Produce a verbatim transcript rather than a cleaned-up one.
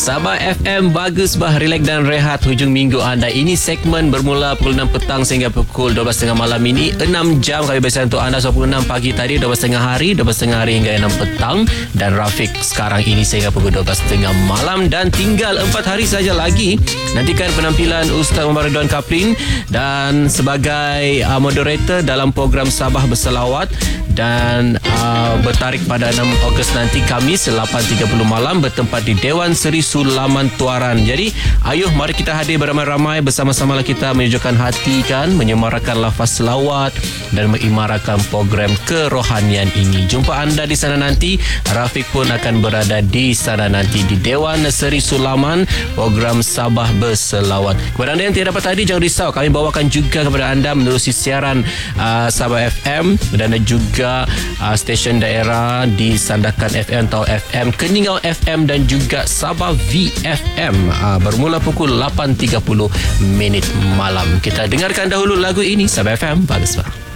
Sabah F M, bagus bah, relax dan rehat hujung minggu anda. Ini segmen bermula pukul enam petang sehingga pukul dua belas tiga puluh malam ini. enam jam kami biasa untuk anda. So pukul enam pagi tadi, dua belas tiga puluh hari, dua belas tiga puluh hari hingga enam petang. Dan Rafiq sekarang ini sehingga pukul dua belas tiga puluh malam. Dan tinggal empat hari saja lagi. Nantikan penampilan Ustaz Muhammad Ridwan Kapling dan sebagai uh, moderator dalam program Sabah Berselawat. Dan uh, bertarik pada enam Ogos nanti, Khamis lapan tiga puluh malam, bertempat di Dewan Seri Sulaman Tuaran. Jadi ayuh mari kita hadir beramai-ramai, bersama-sama kita menyejukkan hati kan, menyemarakan lafaz selawat dan mengimarakan program kerohanian ini. Jumpa anda di sana nanti. Rafiq pun akan berada di sana nanti di Dewan Seri Sulaman, program Sabah Berselawat. Kepada anda yang tidak dapat hadir, jangan risau, kami bawakan juga kepada anda menerusi siaran uh, Sabah F M dan juga uh, stesen daerah di Sandakan F M atau F M, Keningau F M dan juga Sabah V F M, uh, bermula pukul lapan tiga puluh minit malam. Kita dengarkan dahulu lagu ini. Sabah F M, bagus bah.